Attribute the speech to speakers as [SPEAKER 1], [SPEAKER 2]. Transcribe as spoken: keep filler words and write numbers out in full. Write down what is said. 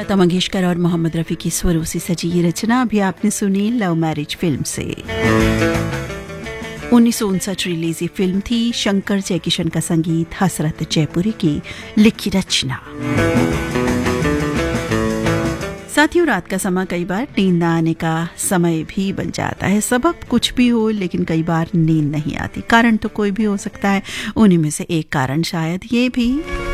[SPEAKER 1] लता मंगेशकर और मोहम्मद रफ़ी की स्वरों से सजी ये रचना अभी आपने सुनी लव मैरिज फिल्म से। उन्नीस सौ उनसठ रिलीज ये फिल्म थी। शंकर जयकिशन का संगीत, हसरत जयपुरी की लिखी रचना। साथियों, रात का समय कई बार नींद आने का समय भी बन जाता है। सबब कुछ भी हो, लेकिन कई बार नींद नहीं आती। कारण तो कोई भी हो सकता है, उन्हीं में से एक कारण शायद ये भी